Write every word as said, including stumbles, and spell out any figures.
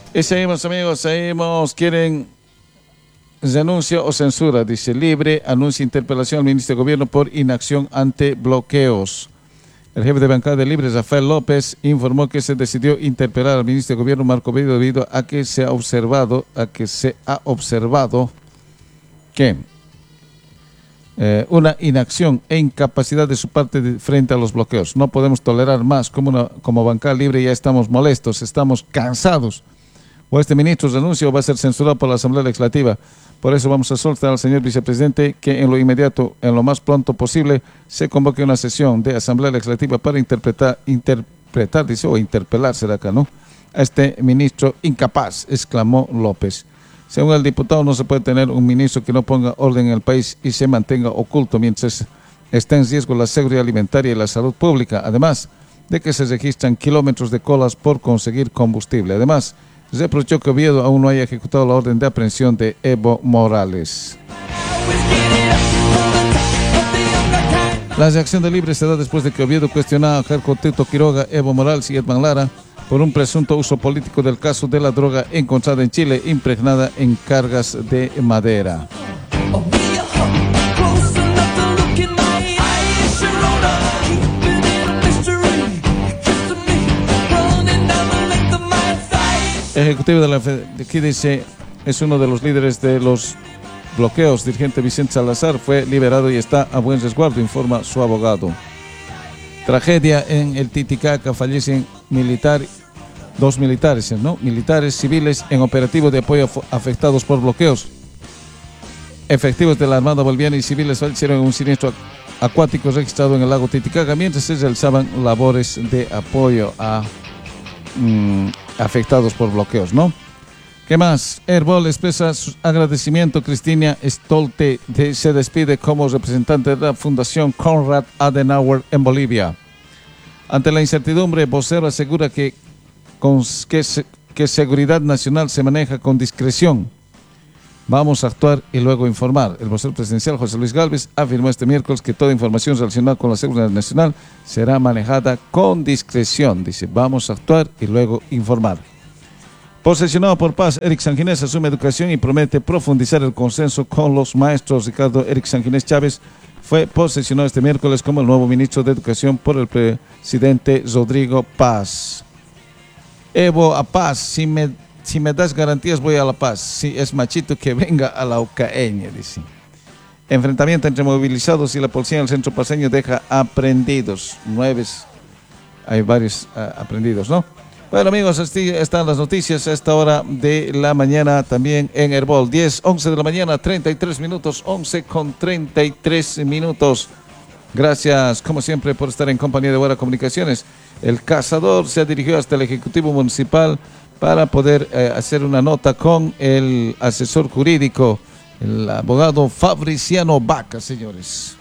Y seguimos, amigos, seguimos. Quieren renuncia o censura, dice Libre, anuncia interpelación al ministro de Gobierno por inacción ante bloqueos. El jefe de bancada de Libre, Rafael López, informó que se decidió interpelar al ministro de Gobierno, Marco Bello, debido a que se ha observado, a que se ha observado que eh, una inacción e incapacidad de su parte de, frente a los bloqueos. No podemos tolerar más. Como, una, como bancada Libre ya estamos molestos, estamos cansados. O este ministro renuncia o va a ser censurado por la Asamblea Legislativa. Por eso vamos a solicitar al señor vicepresidente que en lo inmediato, en lo más pronto posible, se convoque una sesión de Asamblea Legislativa para interpretar, interpretar, dice, o interpelar, será acá, ¿no?, a este ministro incapaz, exclamó López. Según el diputado, no se puede tener un ministro que no ponga orden en el país y se mantenga oculto mientras está en riesgo la seguridad alimentaria y la salud pública, además de que se registran kilómetros de colas por conseguir combustible. Además, reprochó que Oviedo aún no haya ejecutado la orden de aprehensión de Evo Morales. La reacción de Libre se da después de que Oviedo cuestionaba a Jarko Tito Quiroga, Evo Morales y Edman Lara por un presunto uso político del caso de la droga encontrada en Chile impregnada en cargas de madera. Ejecutivo de la F E D, aquí dice, es uno de los líderes de los bloqueos, dirigente Vicente Salazar, fue liberado y está a buen resguardo, informa su abogado. Tragedia en el Titicaca, fallecen militar, dos militares, ¿no? Militares civiles en operativo de apoyo a afectados por bloqueos. Efectivos de la Armada Boliviana y civiles fallecieron en un siniestro acuático registrado en el lago Titicaca mientras se realizaban labores de apoyo a mmm, afectados por bloqueos, ¿no? ¿Qué más? Herbol expresa su agradecimiento. Cristina Stolte de, se despide como representante de la Fundación Konrad Adenauer en Bolivia. Ante la incertidumbre, vocero asegura que, con, que, que seguridad nacional se maneja con discreción. Vamos a actuar y luego informar. El vocero presidencial José Luis Gálvez afirmó este miércoles que toda información relacionada con la seguridad nacional será manejada con discreción. Dice, vamos a actuar y luego informar. Posesionado por Paz, Eric Sanginés asume educación y promete profundizar el consenso con los maestros. Ricardo Eric Sanginés Chávez fue posesionado este miércoles como el nuevo ministro de Educación por el presidente Rodrigo Paz. Evo a Paz, si me... Si me das garantías, voy a La Paz. Si es machito, que venga a la Ucaeña, dice. Enfrentamiento entre movilizados y la policía en el centro paseño deja aprendidos. Nueve, hay varios uh, aprendidos, ¿no? Bueno, amigos, así están las noticias a esta hora de la mañana también en Herbol. diez, once de la mañana, treinta y tres minutos, once con treinta y tres minutos. Gracias, como siempre, por estar en compañía de Buena Comunicaciones. El cazador se dirigió hasta el Ejecutivo Municipal para poder eh, hacer una nota con el asesor jurídico, el abogado Fabriciano Vaca, señores.